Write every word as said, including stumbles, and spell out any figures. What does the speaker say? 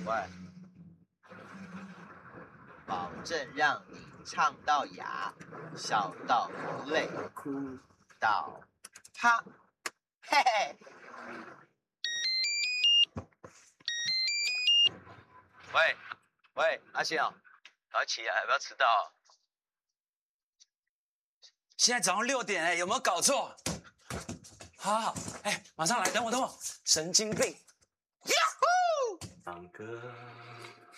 喂，保证让你唱到哑，笑到泪，哭到他，嘿嘿。喂喂，阿信哦，早起啊，不要迟到哦。 现在早上六点哎，有没有搞错？好好好，哎，马上来，等我等我，神经病！呀呼！ 唱歌。